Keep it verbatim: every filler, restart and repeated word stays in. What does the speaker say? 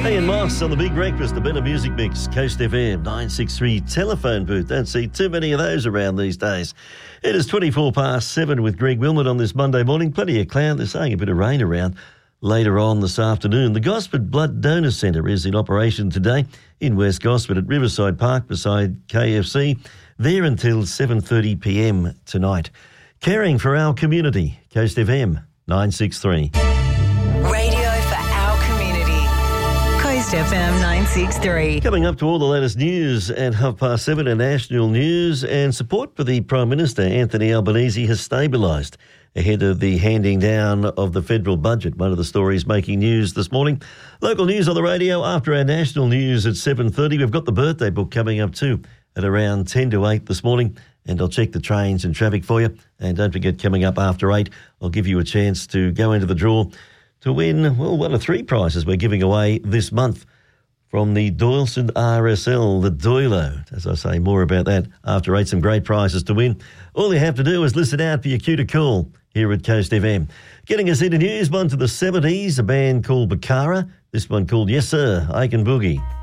Hey, and Moss on the Big Breakfast, the Better Music Mix, Coast F M nine six three telephone booth. Don't see too many of those around these days. It is twenty-four past seven with Greg Wilmot on this Monday morning. Plenty of cloud. They're saying a bit of rain around later on this afternoon. The Gosford Blood Donor Centre is in operation today in West Gosford at Riverside Park beside K F C. There until seven thirty p m tonight. Caring for our community, Coast F M nine six three. Radio for our community. Coast F M nine six three. Coming up to all the latest news at half past seven, and national news, and support for the Prime Minister, Anthony Albanese, has stabilised ahead of the handing down of the federal budget. One of the stories making news this morning. Local news on the radio after our national news at seven thirty. We've got the birthday book coming up too at around ten to eight this morning. And I'll check the trains and traffic for you. And don't forget, coming up after eight, I'll give you a chance to go into the draw to win, well, one of three prizes we're giving away this month from the Doyleston R S L, the Doilo. As I say, more about that after eight. Some great prizes to win. All you have to do is listen out for your cue to call here at Coast F M. Getting us into news, one to the seventies, a band called Bakara. This one called Yes Sir, I Can Boogie.